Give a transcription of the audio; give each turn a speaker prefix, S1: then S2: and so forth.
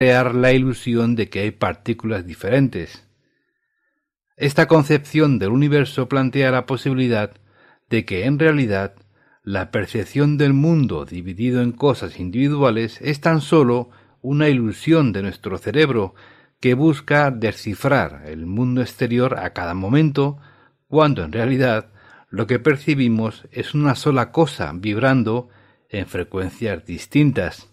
S1: crear la ilusión de que hay partículas diferentes. Esta concepción del universo plantea la posibilidad de que en realidad la percepción del mundo dividido en cosas individuales es tan solo una ilusión de nuestro cerebro que busca descifrar el mundo exterior a cada momento, cuando en realidad lo que percibimos es una sola cosa vibrando en frecuencias distintas.